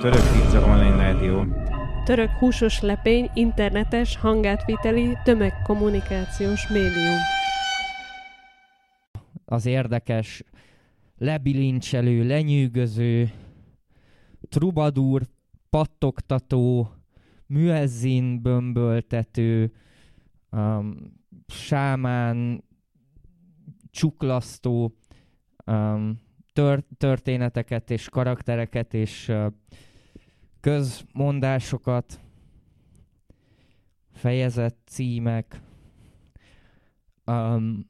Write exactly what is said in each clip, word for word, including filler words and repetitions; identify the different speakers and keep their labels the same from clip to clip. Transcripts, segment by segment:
Speaker 1: Török Pizza Online Rádió.
Speaker 2: Török húsos lepény, internetes, hangátviteli, tömegkommunikációs médium.
Speaker 3: Az érdekes, lebilincselő, lenyűgöző, trubadúr, pattogtató, müezzin bömböltető, um, sámán, csuklasztó um, tör- történeteket és karaktereket és uh, közmondásokat, fejezet címek, um,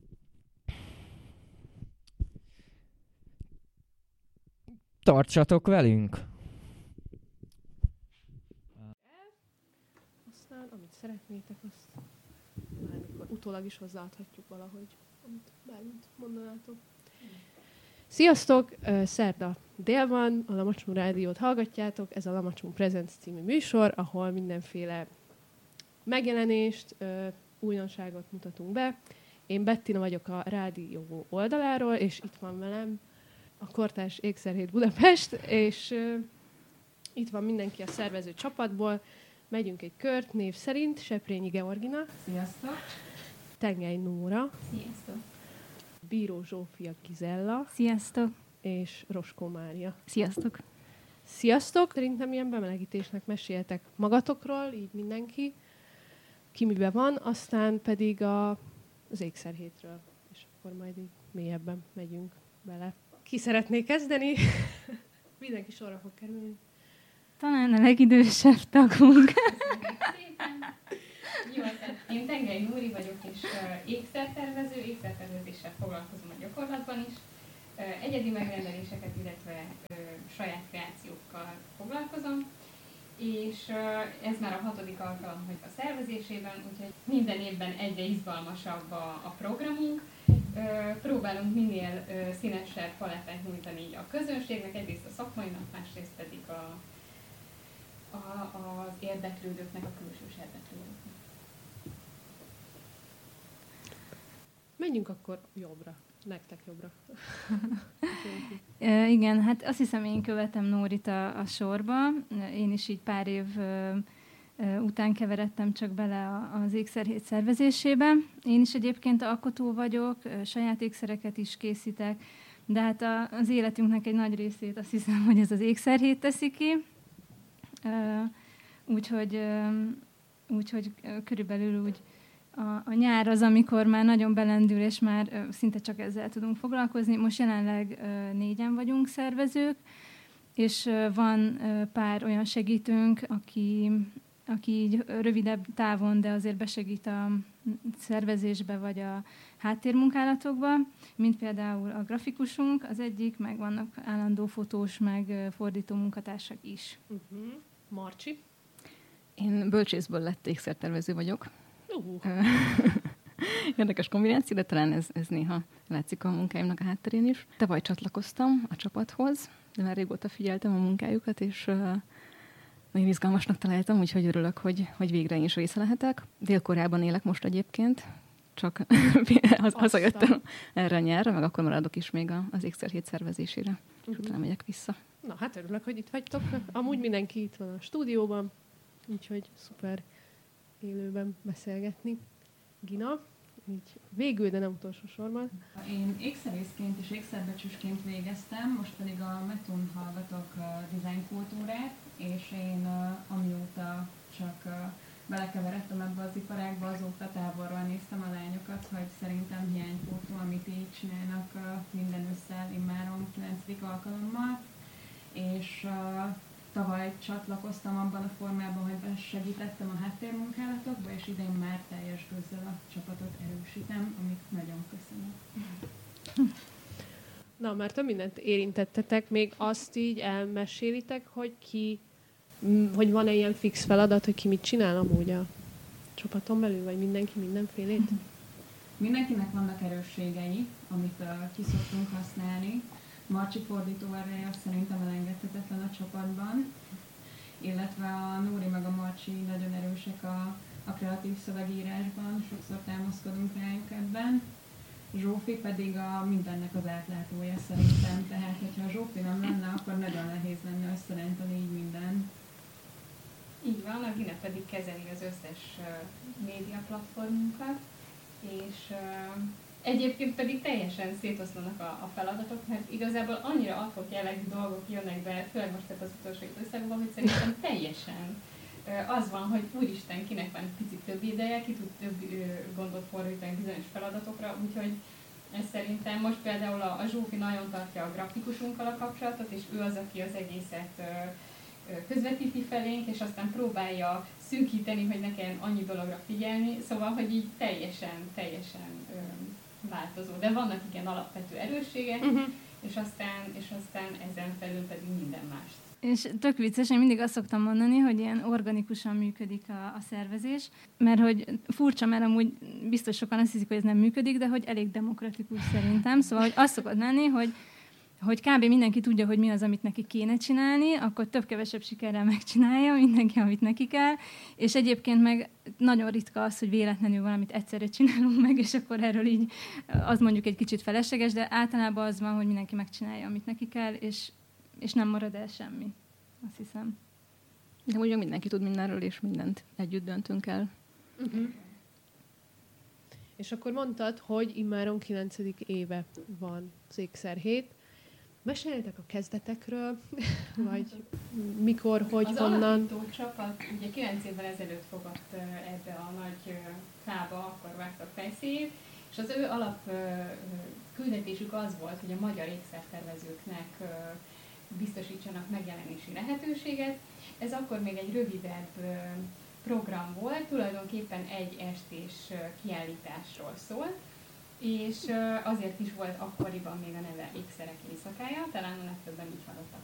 Speaker 3: tartsatok velünk!
Speaker 2: Aztán, amit szeretnétek, azt bármikor utólag is hozzáadhatjuk valahogy, amit bármit mondanátok. Sziasztok! Szerda dél van, a Lamacsunk Rádiót hallgatjátok, ez a Lamacsunk Presents című műsor, ahol mindenféle megjelenést, újdonságot mutatunk be. Én Bettina vagyok a rádió oldaláról, és itt van velem a Kortárs Ékszerhét Budapest, és itt van mindenki a szervező csapatból. Megyünk egy kört név szerint, Seprényi Georgina.
Speaker 4: Sziasztok!
Speaker 2: Tengely Nóra.
Speaker 4: Sziasztok!
Speaker 2: Bíró Zsófia Gizella.
Speaker 4: Sziasztok!
Speaker 2: És Roskó Mária.
Speaker 4: Sziasztok!
Speaker 2: Sziasztok! Szerintem ilyen bemelegítésnek meséltek magatokról, így mindenki, ki mibe van, aztán pedig a, az ékszerhétről, és akkor majd így mélyebben megyünk bele. Ki szeretné kezdeni? Mindenki sorra fog kerülni.
Speaker 4: Talán a legidősebb tagunk.
Speaker 5: Jó, én Tengely Nóri vagyok, és uh, ékszertervező, ékszertervezéssel foglalkozom a gyakorlatban is. Uh, egyedi megrendeléseket, illetve uh, saját kreációkkal foglalkozom. És uh, ez már a hatodik alkalom, hogy a szervezésében, úgyhogy minden évben egyre izgalmasabb a, a programunk. Uh, próbálunk minél uh, színesebb palettát nyújtani így a közönségnek, egyrészt a szakmainak, másrészt pedig a, a, az érdeklődőknek, a külsős érdeklődőknek.
Speaker 2: Menjünk akkor jobbra. Nektek jobbra.
Speaker 4: e, igen, hát azt hiszem, én követem Nórit a, a sorba. Én is így pár év ö, ö, után keveredtem csak bele a, az ékszerhét szervezésébe. Én is egyébként alkotó vagyok, ö, saját ékszereket is készítek, de hát a, az életünknek egy nagy részét azt hiszem, hogy ez az ékszerhét teszi ki. Ö, úgyhogy, ö, úgyhogy körülbelül úgy A, a nyár az, amikor már nagyon belendül, és már ö, szinte csak ezzel tudunk foglalkozni. Most jelenleg ö, négyen vagyunk szervezők, és ö, van ö, pár olyan segítőnk, aki, aki így rövidebb távon, de azért besegít a szervezésbe vagy a háttérmunkálatokba, mint például a grafikusunk, az egyik, meg vannak állandó fotós, meg ö, fordító munkatársak is.
Speaker 2: Uh-huh. Marcsi?
Speaker 6: Én bölcsészből lett ékszertervező vagyok.
Speaker 2: Uh.
Speaker 6: Érdekes kombináció, de talán ez, ez néha látszik a munkáimnak a hátterén is. Tavaly csatlakoztam a csapathoz, de már régóta figyeltem a munkájukat, és uh, nagyon izgalmasnak találtam, úgyhogy örülök, hogy, hogy végre én is része lehetek. Dél-Koreában élek most egyébként, csak hazajöttem erre a nyárra, meg akkor maradok is még az ékszerhét szervezésére, uh-huh. és utána megyek vissza.
Speaker 2: Na, hát örülök, hogy itt vagytok. Amúgy mindenki itt van a stúdióban, úgyhogy szuper élőben beszélgetni. Gina, így végül, de nem utolsó sorban.
Speaker 5: Én ékszerészként és ékszerbecsüsként végeztem, most pedig a Metun hallgatok uh, design kultúrát, és én uh, amióta csak uh, belekeveredtem ebbe az iparágba, azóta távolról néztem a lányokat, hogy szerintem hiánypótló, amit így csinálnak uh, minden ősszel, immáron kilencedik alkalommal, és uh, tavaly csatlakoztam abban a formában, hogy segítettem a háttérmunkálatokba, és idén már teljes gőzzel a csapatot erősítem, amit nagyon köszönöm.
Speaker 2: Na, már több mindent érintettetek, még azt így elmesélitek, hogy ki, hogy van-e ilyen fix feladat, hogy ki mit csinál amúgy a csapaton belül, vagy mindenki mindenfélét?
Speaker 5: Mindenkinek vannak erősségei, amit uh, ki szoktunk használni. Marcsi fordító ereje szerintem elengedhetetlen a csapatban, illetve a Nóri meg a Marcsi nagyon erősek a, a kreatív szövegírásban, sokszor támaszkodunk rájuk ebben. Zsófi pedig a mindennek az átlátója szerintem. Tehát, hogyha a Zsófi nem lenne, akkor nagyon nehéz lenne összerántani így minden.
Speaker 7: Így van, a Gine pedig kezeli az összes uh, média platformunkat, és uh, egyébként pedig teljesen szétoszlanak a, a feladatok, mert igazából annyira adhok jellegű dolgok jönnek be, főleg most az utolsó időszakban, hogy szerintem teljesen uh, az van, hogy úristen, kinek van picit több ideje, ki tud több uh, gondot fordítani bizonyos feladatokra, úgyhogy ez szerintem most például a, a Zsófi nagyon tartja a grafikusunkkal a kapcsolatot, és ő az, aki az egészet uh, közvetíti felénk, és aztán próbálja szűkíteni, hogy ne kelljen annyi dologra figyelni, szóval, hogy így teljesen, teljesen ö, változó. De vannak igen alapvető erősségek, uh-huh. és, aztán, és aztán ezen felül pedig minden mást.
Speaker 4: És tök vicces, én mindig azt szoktam mondani, hogy ilyen organikusan működik a, a szervezés, mert hogy furcsa, mert amúgy biztos sokan azt hiszik, hogy ez nem működik, de hogy elég demokratikus szerintem. Szóval, hogy azt szokott lenni, hogy hogy kb. Mindenki tudja, hogy mi az, amit neki kéne csinálni, akkor több-kevesebb sikerrel megcsinálja mindenki, amit neki kell, és egyébként meg nagyon ritka az, hogy véletlenül valamit egyszerre csinálunk meg, és akkor erről így az mondjuk egy kicsit felesleges, de általában az van, hogy mindenki megcsinálja, amit neki kell, és, és nem marad el semmi, azt hiszem.
Speaker 6: De ugye mindenki tud mindenről, és mindent együtt döntünk el.
Speaker 2: Uh-huh. És akkor mondtad, hogy immáron kilencedik éve van az Ékszerhét. Meséljetek a kezdetekről, vagy mikor, hogy,
Speaker 7: az
Speaker 2: honnan?
Speaker 7: Az alapító csapat ugye kilenc évvel ezelőtt fogott ebbe a nagy fába, akkor vágtak fejszéjét, és az ő alap küldetésük az volt, hogy a magyar ékszertervezőknek biztosítsanak megjelenési lehetőséget. Ez akkor még egy rövidebb program volt, tulajdonképpen egy estés kiállításról szólt, és azért is volt akkoriban még a neve Ékszerek éjszakája, talán a legtöbben így hallottak